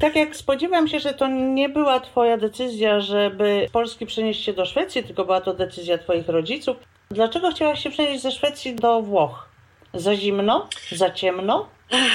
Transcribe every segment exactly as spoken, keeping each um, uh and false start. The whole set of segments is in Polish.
tak jak spodziewam się, że to nie była twoja decyzja, żeby z Polski przenieść się do Szwecji, tylko była to decyzja twoich rodziców. Dlaczego chciałaś się przenieść ze Szwecji do Włoch? Za zimno? Za ciemno?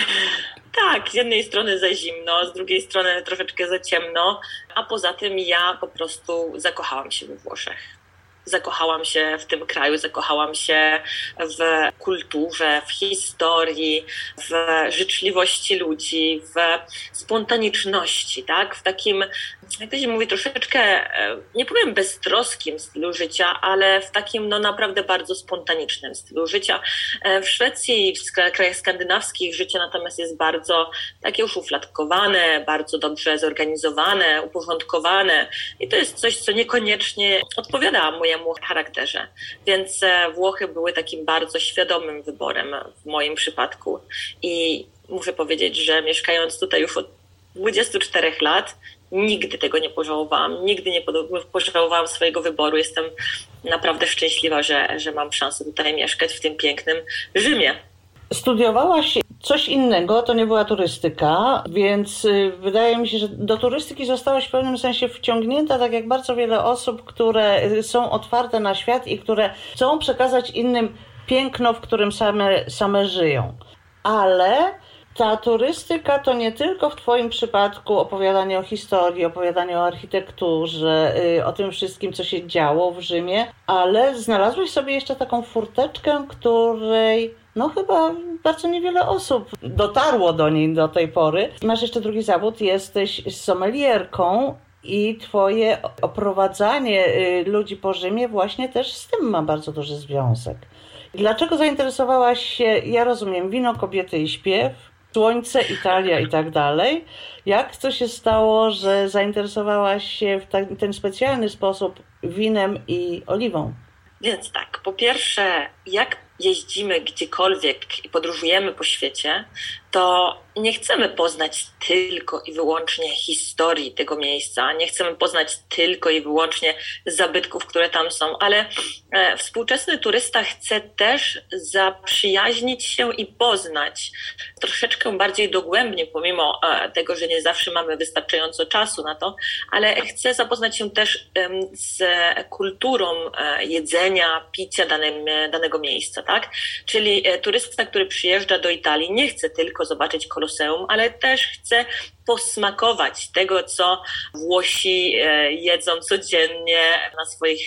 Tak, z jednej strony za zimno, z drugiej strony troszeczkę za ciemno, a poza tym ja po prostu zakochałam się we Włoszech. Zakochałam się w tym kraju, zakochałam się w kulturze, w historii, w życzliwości ludzi, w spontaniczności, tak? W takim, jak to się mówi, troszeczkę, nie powiem beztroskim stylu życia, ale w takim no naprawdę bardzo spontanicznym stylu życia. W Szwecji i w krajach skandynawskich życie natomiast jest bardzo takie uszufladkowane, bardzo dobrze zorganizowane, uporządkowane i to jest coś, co niekoniecznie odpowiada mojemu charakterze. Więc Włochy były takim bardzo świadomym wyborem w moim przypadku i muszę powiedzieć, że mieszkając tutaj już od dwudziestu czterech lat, nigdy tego nie pożałowałam, nigdy nie pożałowałam swojego wyboru. Jestem naprawdę szczęśliwa, że, że mam szansę tutaj mieszkać w tym pięknym Rzymie. Studiowałaś coś innego, to nie była turystyka, więc wydaje mi się, że do turystyki zostałaś w pewnym sensie wciągnięta, tak jak bardzo wiele osób, które są otwarte na świat i które chcą przekazać innym piękno, w którym same, same żyją. Ale ta turystyka to nie tylko w twoim przypadku opowiadanie o historii, opowiadanie o architekturze, o tym wszystkim, co się działo w Rzymie, ale znalazłeś sobie jeszcze taką furteczkę, której no chyba bardzo niewiele osób dotarło do niej do tej pory. Masz jeszcze drugi zawód, jesteś sommelierką i twoje oprowadzanie ludzi po Rzymie właśnie też z tym ma bardzo duży związek. Dlaczego zainteresowałaś się, ja rozumiem, wino, kobiety i śpiew, słońce, Italia i tak dalej. Jak to się stało, że zainteresowałaś się w ten specjalny sposób winem i oliwą? Więc tak, po pierwsze, jak jeździmy gdziekolwiek i podróżujemy po świecie, to nie chcemy poznać tylko i wyłącznie historii tego miejsca, nie chcemy poznać tylko i wyłącznie zabytków, które tam są, ale e, współczesny turysta chce też zaprzyjaźnić się i poznać troszeczkę bardziej dogłębnie, pomimo e, tego, że nie zawsze mamy wystarczająco czasu na to, ale chce zapoznać się też e, z kulturą e, jedzenia, picia danym, danego miejsca, tak? Czyli e, turysta, który przyjeżdża do Italii, nie chce tylko zobaczyć Koloseum, ale też chce posmakować tego, co Włosi jedzą codziennie na swoich,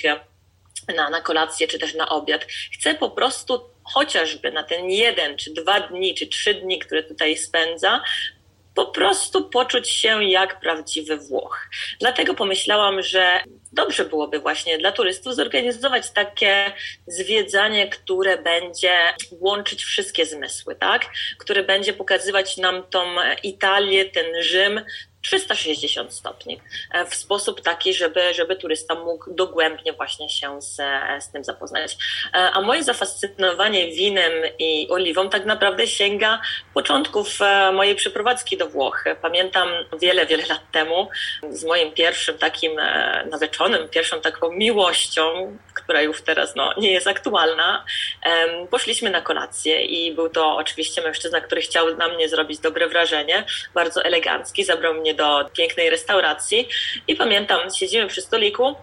na, na kolację czy też na obiad. Chce po prostu chociażby na ten jeden, czy dwa dni, czy trzy dni, które tutaj spędza, po prostu poczuć się jak prawdziwy Włoch. Dlatego pomyślałam, że dobrze byłoby właśnie dla turystów zorganizować takie zwiedzanie, które będzie łączyć wszystkie zmysły, tak? Które będzie pokazywać nam tą Italię, ten Rzym trzysta sześćdziesiąt stopni w sposób taki, żeby, żeby turysta mógł dogłębnie właśnie się z, z tym zapoznać. A moje zafascynowanie winem i oliwą tak naprawdę sięga początków mojej przeprowadzki do Włoch. Pamiętam wiele, wiele lat temu z moim pierwszym takim narzeczonym, pierwszą taką miłością, która już teraz no, nie jest aktualna, poszliśmy na kolację i był to oczywiście mężczyzna, który chciał na mnie zrobić dobre wrażenie, bardzo elegancki, zabrał mnie do pięknej restauracji i pamiętam, siedzimy przy stoliku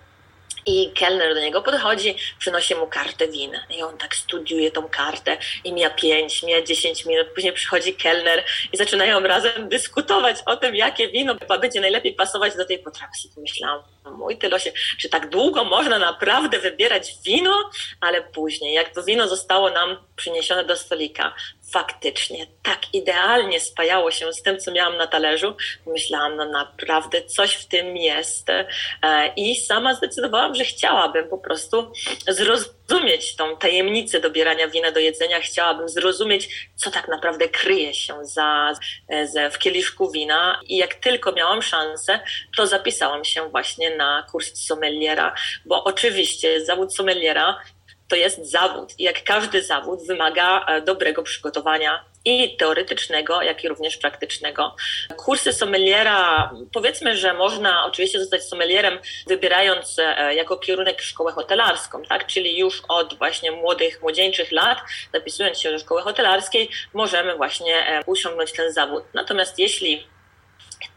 i kelner do niego podchodzi, przynosi mu kartę wina i on tak studiuje tą kartę i mija pięć, mija dziesięć minut, później przychodzi kelner i zaczynają razem dyskutować o tym, jakie wino będzie najlepiej pasować do tej potrawy. I pomyślałam, mój ty losie, czy tak długo można naprawdę wybierać wino? Ale później, jak to wino zostało nam przyniesione do stolika, faktycznie tak idealnie spajało się z tym, co miałam na talerzu. Myślałam, no naprawdę coś w tym jest i sama zdecydowałam, że chciałabym po prostu zrozumieć tą tajemnicę dobierania wina do jedzenia. Chciałabym zrozumieć, co tak naprawdę kryje się za, za, w kieliszku wina i jak tylko miałam szansę, to zapisałam się właśnie na kurs sommeliera, bo oczywiście zawód sommeliera to jest zawód i jak każdy zawód wymaga dobrego przygotowania i teoretycznego, jak i również praktycznego. Kursy sommeliera, powiedzmy, że można oczywiście zostać sommelierem wybierając jako kierunek szkołę hotelarską, tak? Czyli już od właśnie młodych, młodzieńczych lat, zapisując się do szkoły hotelarskiej, możemy właśnie osiągnąć ten zawód. Natomiast jeśli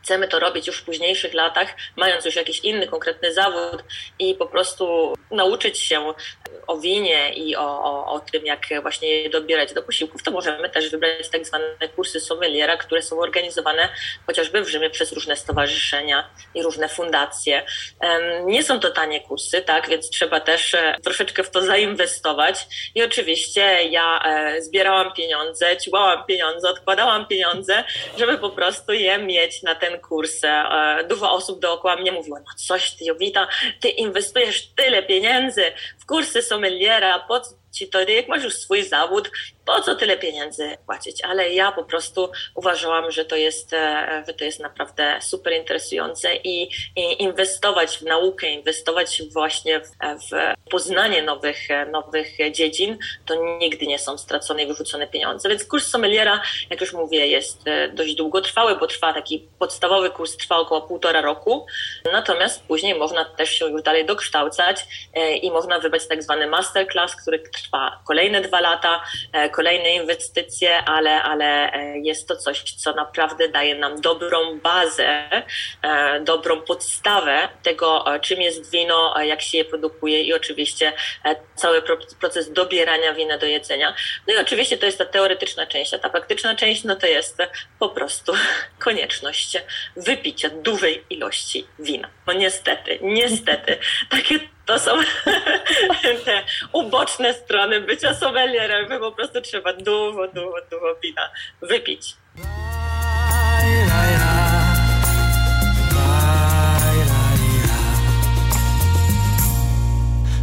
chcemy to robić już w późniejszych latach, mając już jakiś inny, konkretny zawód i po prostu nauczyć się o winie i o, o, o tym, jak właśnie je dobierać do posiłków, to możemy też wybrać tak zwane kursy sommeliera, które są organizowane chociażby w Rzymie przez różne stowarzyszenia i różne fundacje. Nie są to tanie kursy, tak, więc trzeba też troszeczkę w to zainwestować i oczywiście ja zbierałam pieniądze, ciłałam pieniądze, odkładałam pieniądze, żeby po prostu je mieć na ten kurs. Dużo osób dookoła mnie mówiło, no coś ty, Jowita, ty inwestujesz tyle pieniędzy w kursy sommeliera, po co ci to, jak masz już swój zawód, po co tyle pieniędzy płacić? Ale ja po prostu uważałam, że to jest, że to jest naprawdę super interesujące i, i inwestować w naukę, inwestować właśnie w, w poznanie nowych, nowych dziedzin, to nigdy nie są stracone i wyrzucone pieniądze. Więc kurs sommeliera, jak już mówię, jest dość długotrwały, bo trwa taki podstawowy kurs, trwa około półtora roku, natomiast później można też się już dalej dokształcać i można wybrać tak zwany masterclass, który trwa kolejne dwa lata, kolejne inwestycje, ale, ale jest to coś, co naprawdę daje nam dobrą bazę, dobrą podstawę tego, czym jest wino, jak się je produkuje i oczywiście cały proces dobierania wina do jedzenia. No i oczywiście to jest ta teoretyczna część, a ta praktyczna część no to jest po prostu konieczność wypicia dużej ilości wina. No niestety, niestety, takie to są te uboczne strony bycia sommelierem, że po prostu trzeba dużo, dużo, dużo wina wypić.